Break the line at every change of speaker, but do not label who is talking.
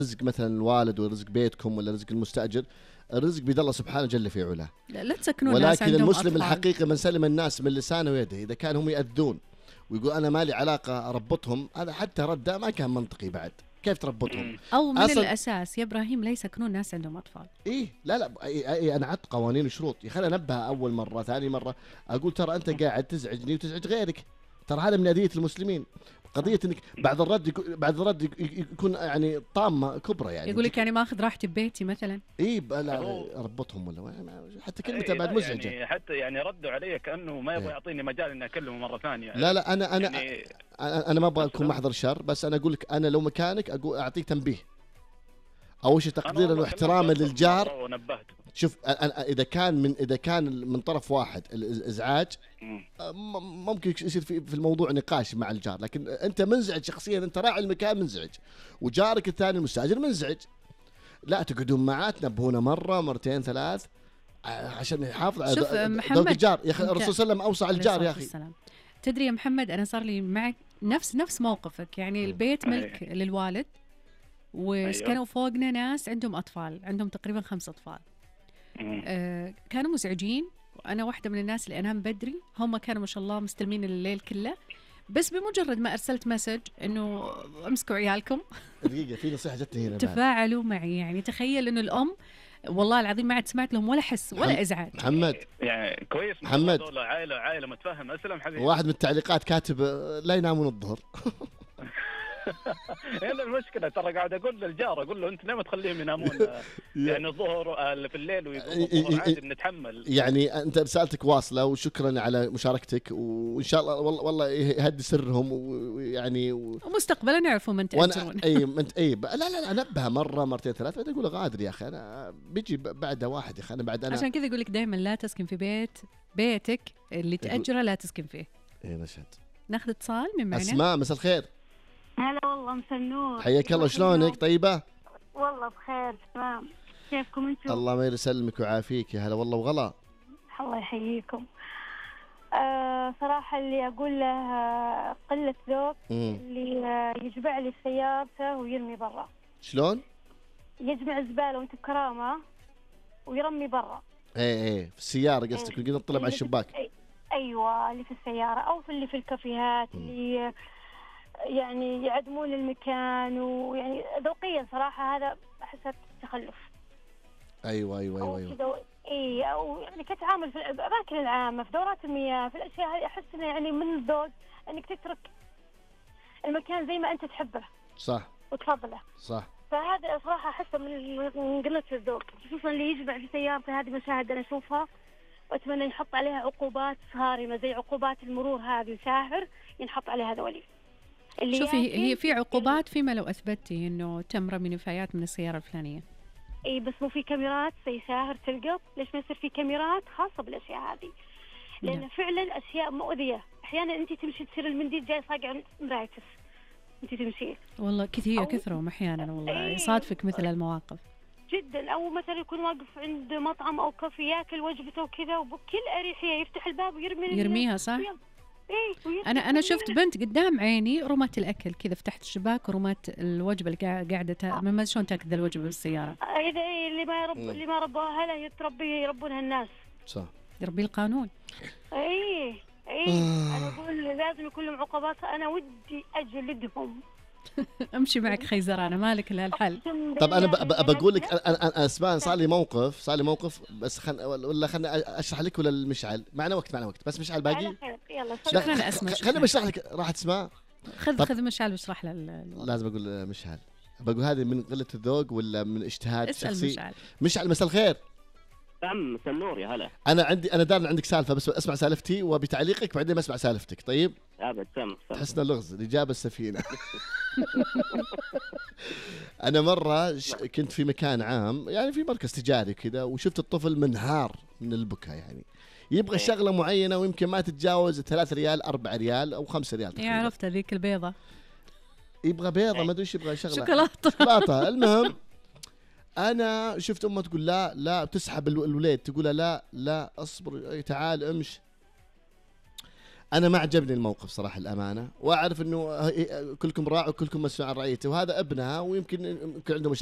رزق مثلا الوالد ورزق بيتكم ولا رزق المستأجر، الرزق بيد الله سبحانه جل في علاه.
لا تسكنون ناس
ولكن
عندهم
المسلم
أطفال.
الحقيقي من سلم الناس من لسانه ويده. إذا كان هم يأذون ويقول أنا مالي علاقة أربطهم، هذا حتى رده ما كان منطقي بعد. كيف تربطهم؟
أو من الأساس يا إبراهيم لا يسكنون ناس عندهم أطفال.
إيه لا أنا عدت قوانين وشروط. يا أخي أنا أنبه أول مرة ثاني مرة أقول ترى أنت قاعد تزعجني وتزعج غيرك، ترى هذا من أذية المسلمين. قضية إنك بعد الرد يكون يعني طامة كبرى يعني.
يقول لك يعني ما أخذ راحتي ببيتي مثلا.
إيه لا أربطهم ولا حتى كلمته بعد مزعجة.
يعني حتى يعني ردوا علي كأنه ما يبغى يعطيني مجال إني أكلمه مرة ثانية.
لا أنا
يعني
أنا ما أبغى أكون محضر شر، بس أنا أقول لك أنا لو مكانك أقول أعطيك تنبيه. أول شيء تقديرا واحتراما للجار. شوف إذا كان من طرف واحد الإزعاج ممكن يصير في الموضوع نقاش مع الجار، لكن أنت منزعج شخصيا، أنت راعي المكان منزعج، وجارك الثاني المستأجر منزعج. لا تقعدون معاه تنبهونه مرة مرتين ثلاث عشان يحافظ على ذوق الجار. يا أخي الرسول صلى الله عليه وسلم أوصى على الجار يا أخي.
تدري يا محمد أنا صار لي معك نفس موقفك. يعني البيت ملك للوالد وسكنوا فوقنا ناس عندهم أطفال، عندهم تقريبا 5 أطفال. كانوا مزعجين، وأنا واحدة من الناس اللي أنام بدري، هم كانوا ما شاء الله مستلمين الليل كله. بس بمجرد ما أرسلت مسج إنه أمسكوا عيالكم
دقيقة في نصيحة جتني هنا
تفاعلوا معي. يعني تخيل إنه الأم والله العظيم ما عاد سمعت لهم ولا حس ولا إزعاج.
محمد
يعني كويس
محمد
عائلة متفهم. أسلم حبيبي.
واحد من التعليقات كاتب لا ينامون الظهر.
هنا المشكلة ترى قاعد أقول للجار أقول له أنت ليه ما تخليهم ينامون يعني الظهر في الليل ويقوموا عادي نتحمل.
يعني أنت رسالتك واصلة وشكرا على مشاركتك، وإن شاء الله والله يهدي سرهم ويعني
ومستقبلا نعرفوا من تأجرون.
أي لا أنبه مرة مرتين ثلاثة بعد أقول غادر يا أخي أنا بيجي بعد واحد يا أخي أنا بعد أنا.
عشان كذا أقول لك دائما لا تسكن في بيتك اللي تأجره لا تسكن فيه.
إيه نشهد.
ناخذ اتصال من معنا.
أسماء مساء الخير.
هلا والله مساء النور.
حياك الله، شلونك؟ طيبة؟
والله بخير تمام. كيفكم انتم؟
الله ما يسلمك ويعافيك. يا هلا والله وغلا.
الله يحييكم. صراحة اللي أقول له قلة ذوق اللي يجمع لي سيارته ويرمي برا.
شلون؟
يجمع الزبالة وانت بكرامة ويرمي برا.
ايه في السيارة قصدك، يقدر نطلع على الشباك.
ايوه اللي في السيارة او في اللي في الكافيهات اللي يعني يعدمون المكان، ويعني ذوقيا صراحة هذا أحسه تخلف.
أيوة
إيه أو يعني كتعامل في الأماكن العامة في دورات المياه في الأشياء هذه، أحس إنه يعني من الذوق إنك تترك المكان زي ما أنت تحبه.
صح.
وتفضله.
صح.
فهذا صراحة أحسه من قلة الذوق، خصوصا اللي يجمع في سيارته. هذه مشاهد أنا أشوفها وأتمنى ينحط عليها عقوبات صارمة زي عقوبات المرور هذه الساهر، ينحط عليها ذولي.
شوفي هي في عقوبات فيما لو أثبتي إنه تم رمي نفايات من السيارة الفلانية.
اي بس مو في كاميرات زي ساهر تلقط؟ ليش ما يصير في كاميرات خاصة بالأشياء هذه؟ لأن فعلا أشياء مؤذية. أحيانا أنت تمشي تصير المنديل جاي صاقع مرايتس أنت تمشي.
والله كثيرهم أحيانا والله يصادفك مثل المواقف
جدا. أو مثلا يكون واقف عند مطعم أو كافي ياكل وجبته وكذا وبكل أريحية يفتح الباب
يرميها. صح. أنا شفت بنت قدام عيني رمت الأكل كذا، فتحت الشباك ورمت الوجبة اللي قاعدة ما شلون تاكل الوجبة بالسيارة.
إذا اللي ما ربوها لا يربونها الناس.
صح.
يربي القانون.
أنا أقول لازم يكون لهم عقوبات. أنا ودي أجلدهم.
أمشي معك خيزرانة مالك إلا الحل.
طب أنا بقول لك أنا أسمع صار لي موقف بس خلنا أشرح لك ولا المشعل معنا وقت بس مشعل باقي.
يلا
شكرا أسمع.
خليني بشرح لك راح تسمع.
خذ مشعل واشرح له.
لازم أقول مشعل. بقول هذه من قلة الذوق ولا من اجتهاد شخصي؟
مشعل
مساء الخير.
مساء النور يا هلا.
أنا دار عندك سالفة بس أسمع سالفتي وبتعليقك بعدين أسمع سالفتك. طيب
أبد سم.
تحسنا اللغز اللي جاب السفينة. أنا مرة كنت في مكان عام يعني في مركز تجاري كذا، وشفت الطفل منهار من البكاء، يعني يبغى شغلة معينة ويمكن ما تتجاوز 3 ريال 4 ريال أو 5 ريال تقريبا.
عرفت هذيك البيضة،
يبغى بيضة ما أدري إيش يبغى شغلة
شوكولاتة.
المهم أنا شفت أمه تقول لا تسحب الوليد، تقول لا أصبر تعال امش. انا ما عجبني الموقف صراحه الامانه، واعرف انه كلكم راع وكلكم مسؤول عن رعيته، وهذا ابنها ويمكن عنده